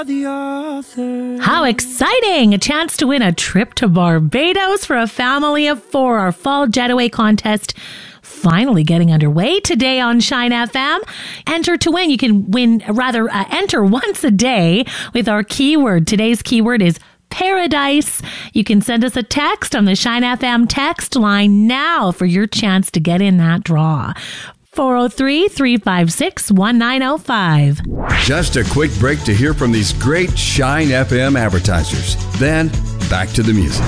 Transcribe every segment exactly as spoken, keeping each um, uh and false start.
The author. How exciting! A chance to win a trip to Barbados for a family of four. Our fall Jetaway contest finally getting underway today on Shine F M. Enter to win. You can win, rather, uh, enter once a day with our keyword. Today's keyword is paradise. You can send us a text on the Shine F M text line now for your chance to get in that draw. four oh three, three five six, one nine oh five. Just a quick break to hear from these great Shine F M advertisers. Then, back to the music.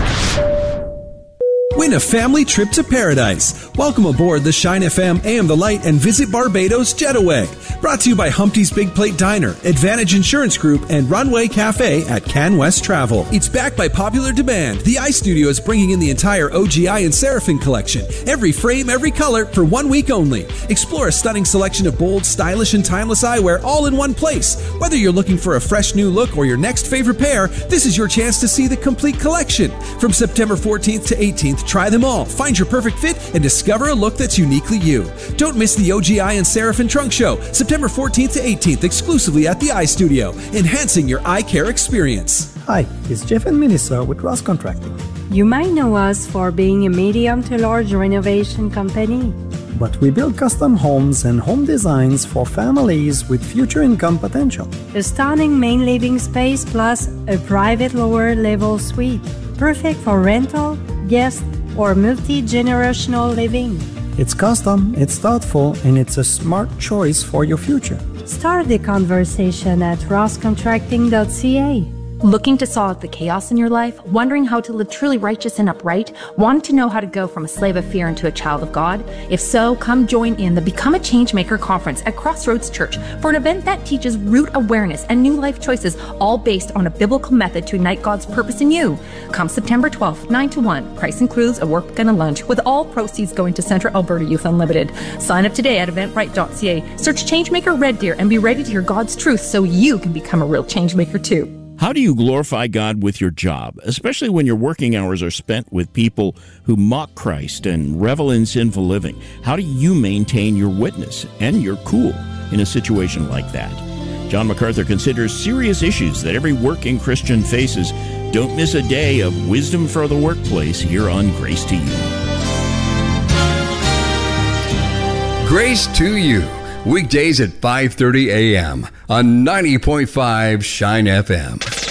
Win a family trip to paradise. Welcome aboard the Shine F M A M The Light and visit Barbados Jetaway. Brought to you by Humpty's Big Plate Diner, Advantage Insurance Group, and Runway Cafe at Can West Travel. It's backed by popular demand. The iStudio is bringing in the entire O G I and Seraphim collection. Every frame, every color, for one week only. Explore a stunning selection of bold, stylish, and timeless eyewear all in one place. Whether you're looking for a fresh new look or your next favorite pair, this is your chance to see the complete collection. From September fourteenth to eighteenth, try them all, find your perfect fit, and discover a look that's uniquely you. Don't miss the O G I and Seraphim Trunk Show, September fourteenth to eighteenth, exclusively at the iStudio, enhancing your eye care experience. Hi, it's Jeff and Melissa with Ross Contracting. You might know us for being a medium to large renovation company. But we build custom homes and home designs for families with future income potential. A stunning main living space plus a private lower level suite. Perfect for rental, guest, or multi-generational living. It's custom, it's thoughtful, and it's a smart choice for your future. Start the conversation at ross contracting dot c a. Looking to solve the chaos in your life? Wondering how to live truly righteous and upright? Wanting to know how to go from a slave of fear into a child of God? If so, come join in the Become a Changemaker conference at Crossroads Church for an event that teaches root awareness and new life choices, all based on a biblical method to ignite God's purpose in you. Come September twelfth, nine to one. Price includes a work and a lunch, with all proceeds going to Central Alberta Youth Unlimited. Sign up today at eventbrite dot c a. Search Changemaker Red Deer and be ready to hear God's truth so you can become a real changemaker too. How do you glorify God with your job, especially when your working hours are spent with people who mock Christ and revel in sinful living? How do you maintain your witness and your cool in a situation like that? John MacArthur considers serious issues that every working Christian faces. Don't miss a day of wisdom for the workplace here on Grace to You. Grace to You, weekdays at five thirty a.m. on ninety point five Shine F M.